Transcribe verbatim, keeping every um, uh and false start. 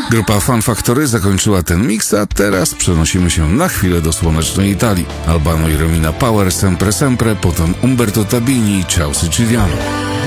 Grupa Fun Factory zakończyła ten mix, a teraz przenosimy się na chwilę do słonecznej Italii. Albano i Romina Power, Sempre Sempre, potem Umberto Tabini i Ciao Siciliano.